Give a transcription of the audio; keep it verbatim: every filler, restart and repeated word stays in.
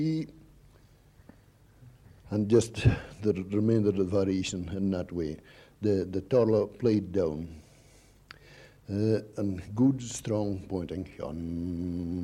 And just the remainder of the variation in that way. The, the taller played down. Uh, and good strong pointing.